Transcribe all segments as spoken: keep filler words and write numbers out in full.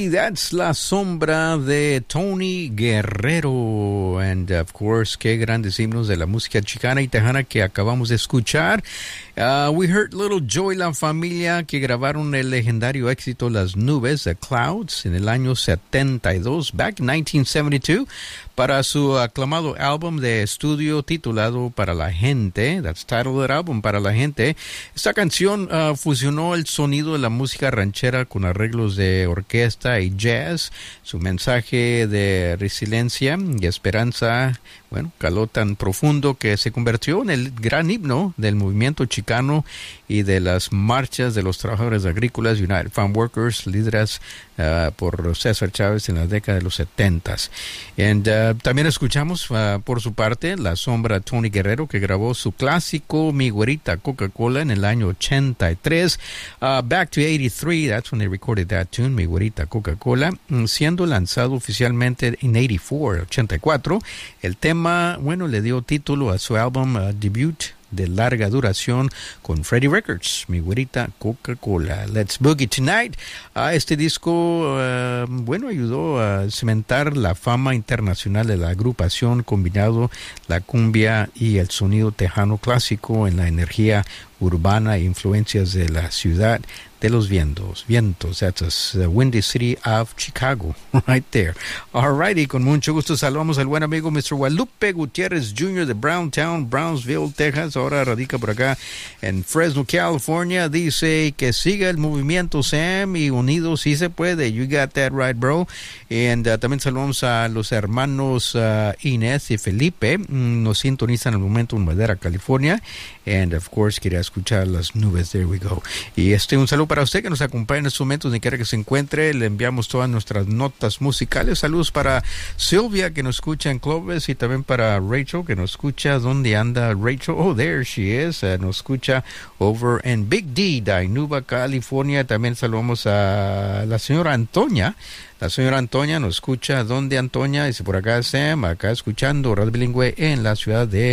Alrighty, that's La Sombra de Tony Guerrero. And of course, qué grandes himnos de la música chicana y tejana que acabamos de escuchar. Uh, we heard Little Joe y la familia que grabaron el legendario éxito Las Nubes, The Clouds, en el año setenta y dos, back in nineteen seventy-two, para su aclamado álbum de estudio titulado Para la Gente. That's title of that album, Para la Gente. Esta canción uh, fusionó el sonido de la música ranchera con arreglos de orquesta y jazz. Su mensaje de resiliencia y esperanza, bueno, caló tan profundo que se convirtió en el gran himno del movimiento chicano y de las marchas de los trabajadores agrícolas, United Farm Workers, lideradas uh, por César Chávez en la década de los setentas. And, uh, también escuchamos uh, por su parte La Sombra Tony Guerrero, que grabó su clásico Mi Güerita Coca-Cola en el año ochenta y tres. Uh, back to eighty-three, that's when they recorded that tune, Mi Güerita Coca-Cola, siendo lanzado oficialmente en eighty-four, ochenta y cuatro. El tema, bueno, le dio título a su álbum uh, debut de larga duración con Freddie Records, Mi Güerita Coca-Cola. Let's Boogie Tonight. Uh, este disco, uh, bueno, ayudó a cimentar la fama internacional de la agrupación, combinado la cumbia y el sonido tejano clásico en la energía urbana e influencias de la ciudad de los vientos. Vientos, that's the windy city of Chicago, right there. All righty, con mucho gusto saludamos al buen amigo mister Guadalupe Gutiérrez junior de Browntown, Brownsville, Texas. Ahora radica por acá en Fresno, California. Dice que siga el movimiento Sam y unidos si se puede. You got that right, bro. And uh, también saludamos a los hermanos uh, Inés y Felipe. Mm, nos sintonizan al momento en Madera, California. And of course, quería escuchar Las Nubes. There we go. Y este, un saludo para usted que nos acompaña en estos momentos, ni quiera que se encuentre. Le enviamos todas nuestras notas musicales. Saludos para Silvia, que nos escucha en Clovis, y también para Rachel, que nos escucha. ¿Dónde anda Rachel? Oh, there she is. Uh, nos escucha over en Big D, Dinuba, California. También saludamos a la señora Antonia. La señora Antonia nos escucha. ¿Dónde, Antonia? Dice por acá, Sam, acá escuchando Radio Bilingüe en la ciudad de,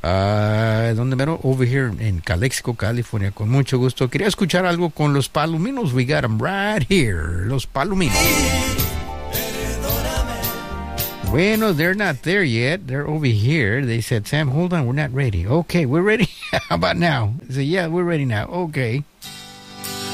uh, ¿dónde mero? Over here en Calexico, California. Con mucho gusto. Quería escuchar algo con los Palominos. We got them right here. Los Palominos. Bueno, they're not there yet. They're over here. They said, Sam, hold on, we're not ready. Okay, we're ready. How about now? I said, yeah, we're ready now. Okay.